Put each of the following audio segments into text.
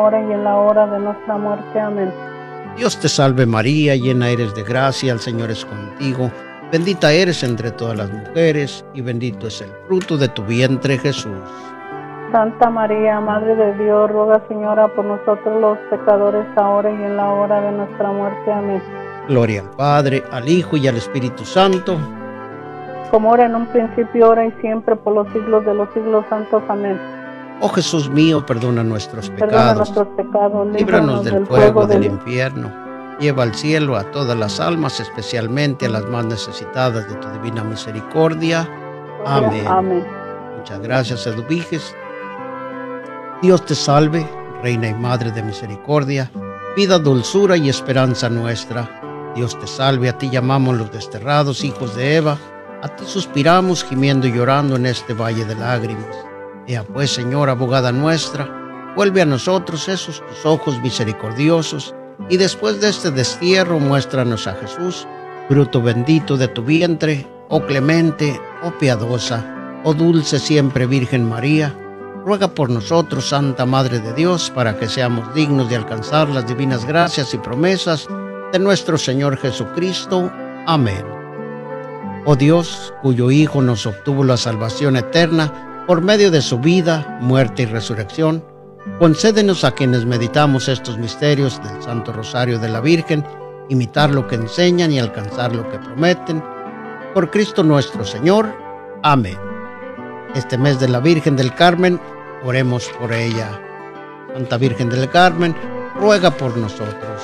ahora y en la hora de nuestra muerte. Amén. Dios te salve María, llena eres de gracia, el Señor es contigo. Bendita eres entre todas las mujeres, y bendito es el fruto de tu vientre, Jesús. Santa María, Madre de Dios, ruega, Señora, por nosotros los pecadores, ahora y en la hora de nuestra muerte. Amén. Gloria al Padre, al Hijo y al Espíritu Santo. Como era en un principio, ahora y siempre, por los siglos de los siglos santos. Amén. Oh Jesús mío, perdona nuestros Perdona pecados, nuestros pecados, líbranos del fuego del infierno. Lleva al cielo a todas las almas, especialmente a las más necesitadas de tu divina misericordia. Amén. Amén. Muchas gracias, Eduviges. Dios te salve, Reina y Madre de misericordia, vida, dulzura y esperanza nuestra. Dios te salve, a ti llamamos los desterrados hijos de Eva, a ti suspiramos gimiendo y llorando en este valle de lágrimas. Ea pues, Señora, abogada nuestra, vuelve a nosotros esos tus ojos misericordiosos, y después de este destierro muéstranos a Jesús, fruto bendito de tu vientre, oh clemente, oh piadosa, oh dulce siempre Virgen María. Ruega por nosotros, Santa Madre de Dios, para que seamos dignos de alcanzar las divinas gracias y promesas de nuestro Señor Jesucristo. Amén. Oh Dios, cuyo Hijo nos obtuvo la salvación eterna por medio de su vida, muerte y resurrección, concédenos a quienes meditamos estos misterios del Santo Rosario de la Virgen, imitar lo que enseñan y alcanzar lo que prometen. Por Cristo nuestro Señor. Amén. Este mes de la Virgen del Carmen, oremos por ella. Santa Virgen del Carmen, ruega por nosotros.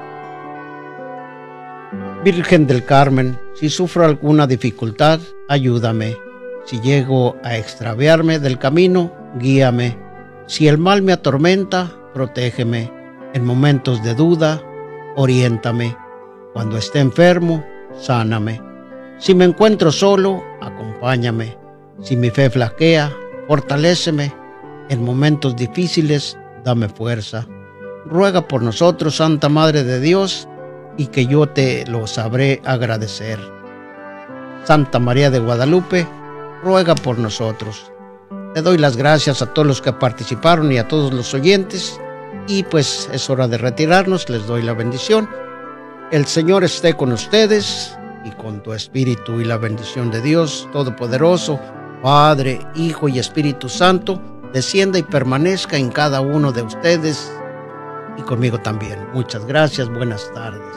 Virgen del Carmen, si sufro alguna dificultad, ayúdame. Si llego a extraviarme del camino, guíame. Si el mal me atormenta, protégeme. En momentos de duda, oriéntame. Cuando esté enfermo, sáname. Si me encuentro solo, acompáñame. Si mi fe flaquea, fortaléceme. En momentos difíciles, dame fuerza. Ruega por nosotros, Santa Madre de Dios, y que yo te lo sabré agradecer. Santa María de Guadalupe, ruega por nosotros. Te doy las gracias a todos los que participaron y a todos los oyentes. Y pues es hora de retirarnos. Les doy la bendición. El Señor esté con ustedes y con tu espíritu, y la bendición de Dios Todopoderoso, Padre, Hijo y Espíritu Santo, descienda y permanezca en cada uno de ustedes y conmigo también. Muchas gracias. Buenas tardes.